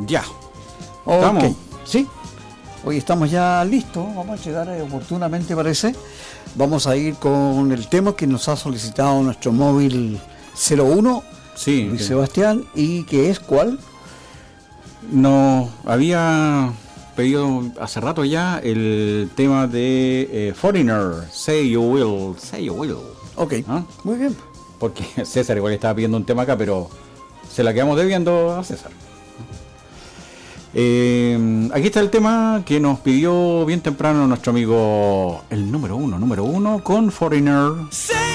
Ya. Ok, ¿Estamos? sí. Hoy estamos ya listos, vamos a llegar oportunamente, parece. Vamos a ir con el tema que nos ha solicitado nuestro móvil 01, Sí. Luis Sebastián, y que es ¿cuál? Nos había pedido hace rato ya el tema de Foreigner, Say You Will, Say You Will. Ok, ¿Ah? muy bien. Porque César igual estaba pidiendo un tema acá, pero se la quedamos debiendo a César. Aquí está el tema que nos pidió bien temprano nuestro amigo el número uno con Foreigner.